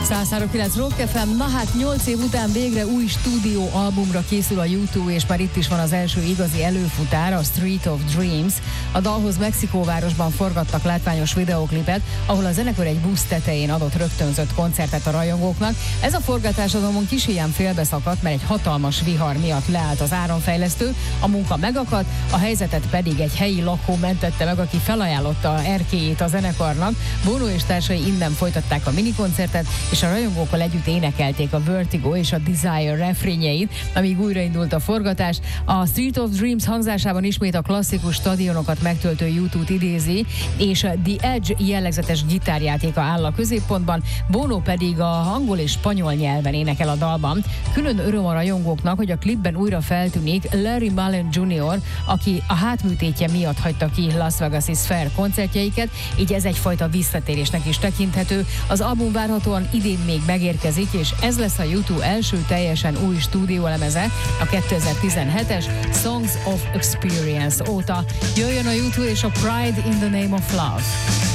103.9 Rock FM, na hát 8 év után végre új stúdió albumra készül a U2, és már itt is van az első igazi előfutár, a Street of Dreams. A dalhoz Mexikóvárosban forgattak látványos videóklipet, ahol a zenekar egy busz tetején adott rögtönzött koncertet a rajongóknak. Ez a forgatás azonban kis-híján félbeszakadt, mert egy hatalmas vihar miatt leállt az áramfejlesztő, a munka megakadt, a helyzetet pedig egy helyi lakó mentette meg, aki felajánlotta erkélyét a zenekarnak. Bono és társai innen folytatták a minikoncertet, és a rajongókkal együtt énekelték a Vertigo és a Desire refrényeit, amíg újraindult a forgatás. A Street of Dreams hangzásában ismét a klasszikus stadionokat megtöltő U2-t idézi, és The Edge jellegzetes gitárjátéka áll a középpontban, Bono pedig a angol és spanyol nyelven énekel a dalban. Külön öröm a rajongóknak, hogy a klipben újra feltűnik Larry Mullen Jr., aki a hátműtétje miatt hagyta ki Las Vegas-i Sphere koncertjeiket, így ez egyfajta visszatérésnek is tekinthető. Az album várhatóan idén még megérkezik, és ez lesz a U2 első teljesen új stúdiólemeze a 2017-es Songs of Experience óta. Jöjjön a U2 és a Pride in the Name of Love.